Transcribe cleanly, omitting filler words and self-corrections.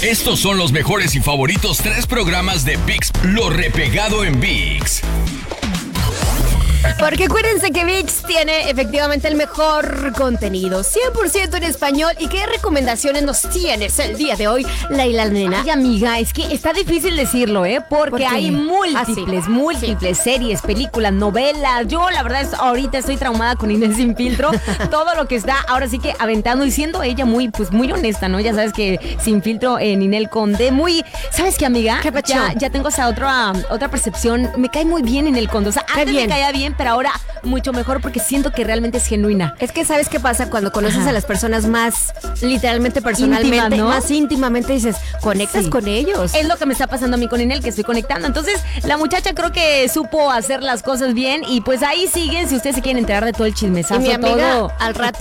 Estos son los mejores y favoritos 3 programas de ViX, lo repegado en ViX. Porque acuérdense que ViX tiene efectivamente el mejor contenido, 100% en español. ¿Y qué recomendaciones nos tienes el día de hoy, Laila Nena? Ay, amiga, es que está difícil decirlo, porque hay múltiples series, películas, novelas. Yo, la verdad, ahorita estoy traumada con Inés Sin Filtro. Todo lo que está ahora sí que aventando y siendo ella muy honesta, ¿no? Ya sabes que Sin Filtro, Ninel Conde, ¿sabes qué, amiga? ¿Qué pacho? Ya tengo esa otra percepción. Me cae muy bien Ninel Conde. O sea, antes me caía bien, pero ahora mucho mejor porque siento que realmente es genuina. Es que ¿sabes qué pasa? Cuando conoces a las personas más literalmente, personalmente, íntimas, ¿no? más íntimamente, dices, conectas con ellos. Es lo que me está pasando a mí con Ninel, que estoy conectando. Entonces, la muchacha creo que supo hacer las cosas bien y pues ahí siguen si ustedes se quieren enterar de todo el chismesazo. Y mi amiga, todo. al rato